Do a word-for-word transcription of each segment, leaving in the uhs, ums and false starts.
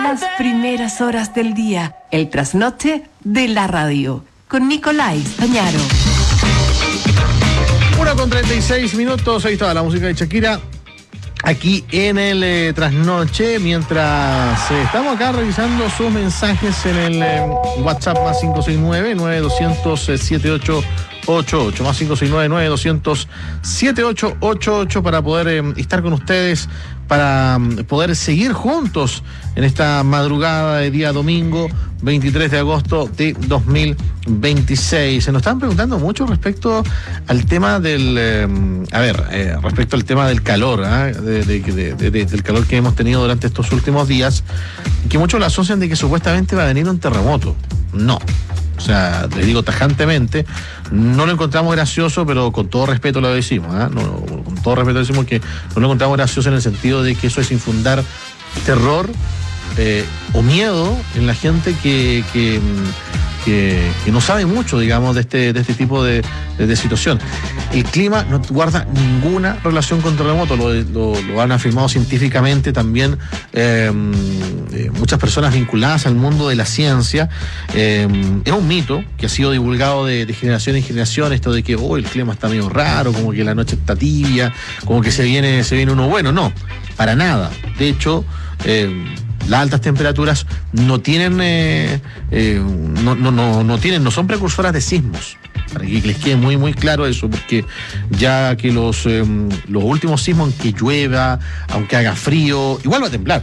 Las primeras horas del día, el trasnoche de la radio, con Nicolás Pañaro. Una con treinta y seis minutos, ahí estaba la música de Shakira, aquí en el eh, trasnoche, mientras eh, estamos acá revisando sus mensajes en el eh, WhatsApp más cinco seis nueve, nueve dos cero cero, siete ocho ocho ocho, más cinco seis nueve, nueve dos cero cero, siete ocho ocho ocho para poder eh, estar con ustedes, para um, poder seguir juntos en esta madrugada de día domingo veintitrés de agosto de dos mil veintiséis. Se nos están preguntando mucho respecto al tema del, eh, a ver, eh, respecto al tema del calor, ¿eh? de, de, de, de, de, del calor que hemos tenido durante estos últimos días, que muchos lo asocian de que supuestamente va a venir un terremoto. No. O sea, les digo tajantemente, no lo encontramos gracioso, pero con todo respeto lo decimos, ¿eh? no, no, con todo respeto decimos que no lo encontramos gracioso en el sentido de que eso es infundar terror eh, o miedo en la gente que, que, que, que no sabe mucho, digamos, de este, de este tipo de, de, de situación. El clima no guarda ninguna relación con terremotos, lo, lo, lo han afirmado científicamente también eh, eh, muchas personas vinculadas al mundo de la ciencia. Eh, es un mito que ha sido divulgado de, de generación en generación, esto de que oh, el clima está medio raro, como que la noche está tibia, como que se viene, se viene uno bueno. No, para nada. De hecho, eh, las altas temperaturas no tienen, eh, eh, no, no, no, no tienen, no son precursoras de sismos. Para que les quede muy muy claro eso, porque ya que los, eh, los últimos sismos, aunque llueva, aunque haga frío, igual va a temblar.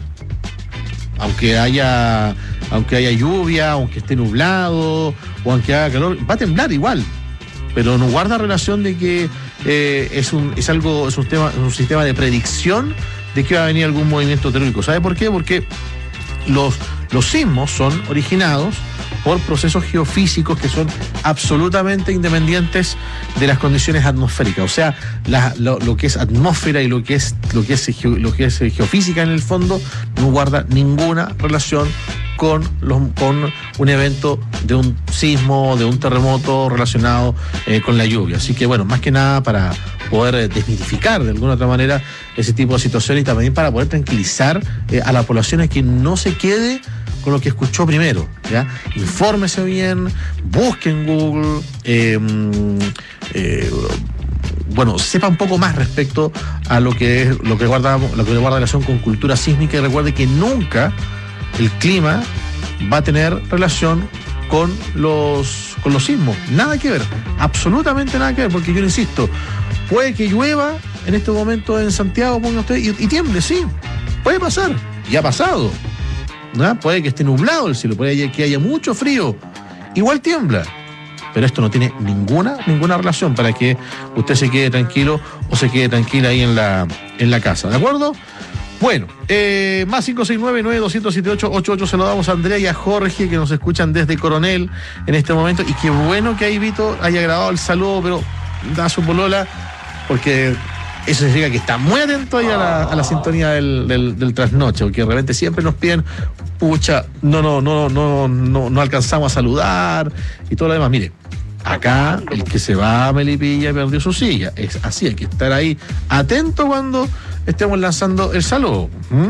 Aunque haya, aunque haya lluvia, aunque esté nublado, o aunque haga calor, va a temblar igual. Pero no guarda relación de que eh, es un, es algo, es un tema, un sistema de predicción de que va a venir algún movimiento telúrico. ¿Sabe por qué? Porque los, los sismos son originados por procesos geofísicos que son absolutamente independientes de las condiciones atmosféricas. O sea, la, lo, lo que es atmósfera y lo que es, lo que es, lo que es geofísica en el fondo no guarda ninguna relación con, los, con un evento de un sismo, de un terremoto relacionado eh, con la lluvia. Así que bueno, más que nada para poder eh, desmitificar de alguna otra manera ese tipo de situaciones y también para poder tranquilizar eh, a la población a que no se quede con lo que escuchó primero, ¿ya? Infórmese bien, busque en Google, eh, eh, bueno, sepa un poco más respecto a lo que es, lo que guarda, lo que guarda relación con cultura sísmica, y recuerde que nunca el clima va a tener relación con los, con los sismos. Nada que ver, absolutamente nada que ver, porque yo le insisto, puede que llueva en este momento en Santiago, ponga usted, y, y tiemble, sí, puede pasar, y ha pasado. ¿No? Puede que esté nublado el cielo, puede que haya mucho frío, igual tiembla, pero esto no tiene ninguna ninguna relación para que usted se quede tranquilo o se quede tranquila ahí en la, en la casa, ¿de acuerdo? Bueno, eh, más cinco seis nueve, nueve dos cero cero, siete ocho ocho ocho, se lo damos a Andrea y a Jorge, que nos escuchan desde Coronel en este momento, y qué bueno que ahí Vito haya grabado el saludo, pero da su polola, porque eso significa que está muy atento ahí a la, a la sintonía del, del, del trasnoche, porque de repente siempre nos piden, pucha, no, no, no, no, no, no alcanzamos a saludar y todo lo demás. Mire, acá el que se va a Melipilla perdió su silla. Es así, hay que estar ahí atento cuando estemos lanzando el saludo. ¿Mm?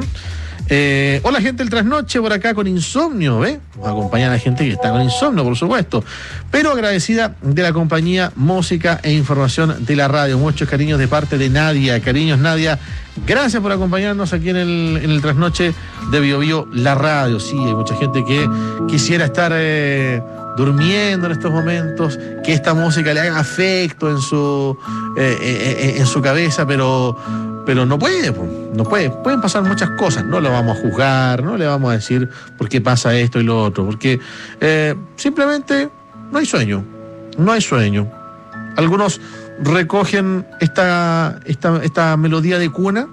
Eh, hola gente del trasnoche, por acá con insomnio, ¿ves? Nos acompaña a la gente que está con insomnio, por supuesto, pero agradecida de la compañía, música e información de la radio. Muchos cariños de parte de Nadia. Cariños, Nadia, gracias por acompañarnos aquí en el, en el trasnoche de Bio Bio, la radio. Sí, hay mucha gente que quisiera estar eh, durmiendo en estos momentos, que esta música le haga afecto en su, eh, eh, en su cabeza, pero... Pero no puede, no puede. Pueden pasar muchas cosas. No lo vamos a juzgar, no le vamos a decir por qué pasa esto y lo otro. Porque eh, simplemente no hay sueño. No hay sueño. Algunos recogen esta, esta, esta melodía de cuna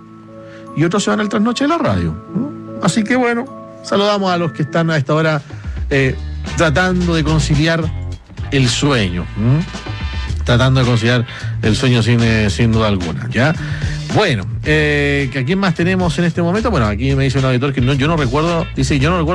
y otros se van al trasnoche de la radio. ¿No? Así que bueno, saludamos a los que están a esta hora eh, tratando de conciliar el sueño. ¿no? Tratando de conciliar el sueño sin, eh, sin duda alguna. ¿Ya? Bueno, eh, ¿a quién más tenemos en este momento? Bueno, aquí me dice un auditor que no, yo no recuerdo, dice, yo no recuerdo